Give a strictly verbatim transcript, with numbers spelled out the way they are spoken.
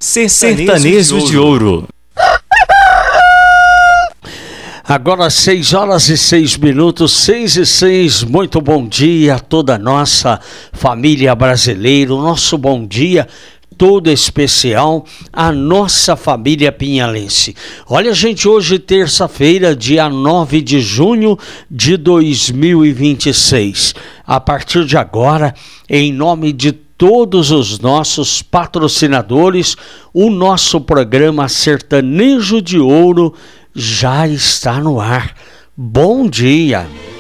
Sertanejo de Ouro. Agora seis horas e seis minutos, seis e seis, muito bom dia a toda a nossa família brasileira, o nosso bom dia todo especial à nossa família pinhalense. Olha, gente, hoje terça-feira, dia nove de junho de dois mil e vinte e seis. A partir de agora, em nome de todos os nossos patrocinadores, o nosso programa Sertanejo de Ouro já está no ar. Bom dia!